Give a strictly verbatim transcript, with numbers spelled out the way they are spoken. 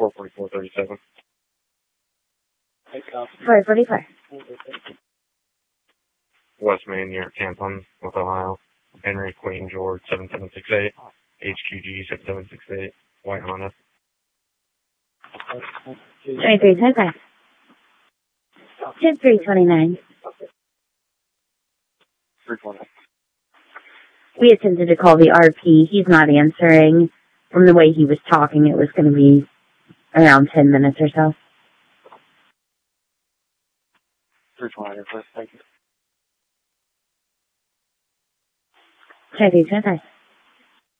four forty-four thirty-seven. four forty-four. West Main near Canton, North Ohio. Henry Queen George seven seven six eight. H Q G seven seven six eight. White Honda. twenty-three twenty-five. ten three twenty-nine. three twenty. We attempted to call the R P. He's not answering. From the way he was talking, it was going to be around ten minutes or so. three twenty, thank you. twenty-three twenty-five.